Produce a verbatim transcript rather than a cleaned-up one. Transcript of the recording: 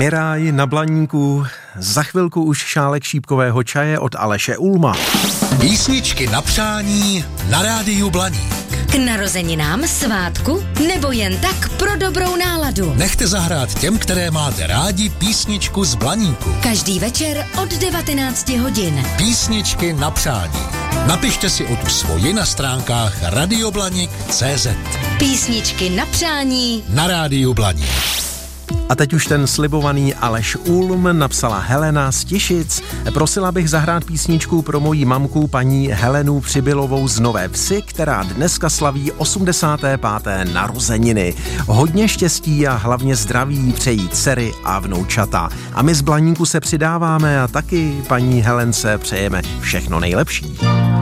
Miráj na Blaníku, za chvilku už šálek šípkového čaje od Aleše Ulma. Písničky na přání na rádiu Blaník. K narozeninám, svátku nebo jen tak pro dobrou náladu. Nechte zahrát těm, které máte rádi, písničku z Blaníku. Každý večer od devatenácti hodin. Písničky na přání. Napište si o tu svoji na stránkách radioblanik tečka cé zet. Písničky na přání na rádiu Blaník. A teď už ten slibovaný Aleš Ulm, napsala Helena z Tišic. Prosila bych zahrát písničku pro moji mamku paní Helenu Přibylovou z Nové Vsi, která dneska slaví osmdesáté páté narozeniny. Hodně štěstí a hlavně zdraví přejí dcery a vnoučata. A my z Blaníku se přidáváme a taky paní Helence přejeme všechno nejlepší.